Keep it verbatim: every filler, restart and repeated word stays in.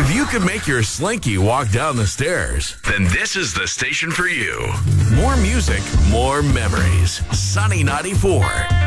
If you can make your Slinky walk down the stairs, then this is the station for you. More music, more memories. Sunny ninety-four.